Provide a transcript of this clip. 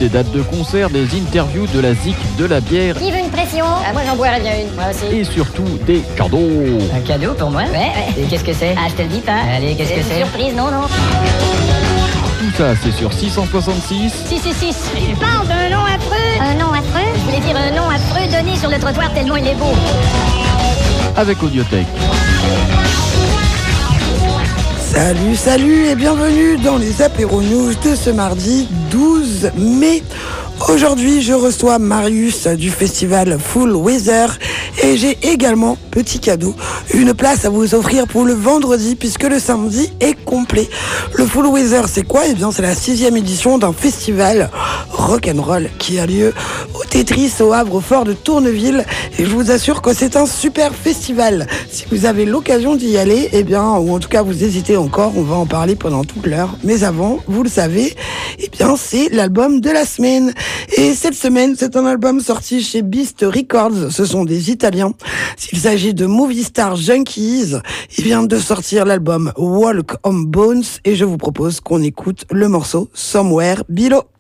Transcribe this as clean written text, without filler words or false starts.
des dates de concert, des interviews, de la zik, de la bière Qui veut une pression? Moi j'en boirais bien une, moi aussi. et surtout des cadeaux. Un cadeau pour moi? Ouais. Et qu'est-ce que c'est? Ah, je te le dis pas. Allez, qu'est-ce que Une c'est? surprise, non. Tout ça, c'est sur 666. 666. Il parle d'un nom affreux. Un nom affreux? Je voulais dire un nom affreux donné sur le trottoir tellement il est beau. Avec Audiothèque. Salut et bienvenue dans les apéros news de ce mardi 12 mai. Aujourd'hui, je reçois Marius du festival Full Weather et j'ai également, petit cadeau, une place à vous offrir pour le vendredi puisque le samedi est complet. Le Full Weather, c'est quoi? Eh bien, c'est la 6e édition d'un festival rock'n'roll qui a lieu au Tetris au Havre au Fort de Tourneville et je vous assure que c'est un super festival. Si vous avez l'occasion d'y aller, eh bien, ou en tout cas vous hésitez encore, on va en parler pendant toute l'heure. Mais avant, vous le savez, eh bien, c'est l'album de la semaine. Et cette semaine, c'est un album sorti chez Beast Records. Ce sont des Italiens. S'il s'agit de Movie Star Junkies, ils viennent de sortir l'album Walk on Bones et je vous propose qu'on écoute le morceau Somewhere Below.